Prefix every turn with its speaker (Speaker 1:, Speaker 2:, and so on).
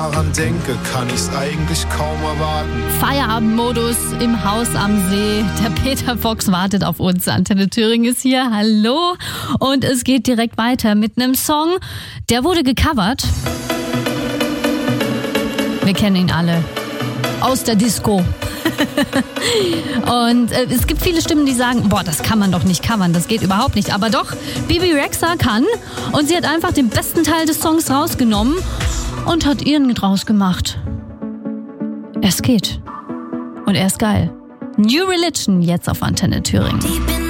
Speaker 1: daran denke, kann ich's eigentlich kaum erwarten.
Speaker 2: Feierabendmodus im Haus am See. Der Peter Fox wartet auf uns. Antenne Thüringen ist hier. Hallo. Und es geht direkt weiter mit einem Song, der wurde gecovert. Wir kennen ihn alle. Aus der Disco. Und es gibt viele Stimmen, die sagen, boah, das kann man doch nicht covern, das geht überhaupt nicht. Aber doch, Bebe Rexha kann. Und sie hat einfach den besten Teil des Songs rausgenommen und hat ihren draus gemacht. Es geht. Und er ist geil. New Religion jetzt auf Antenne Thüringen.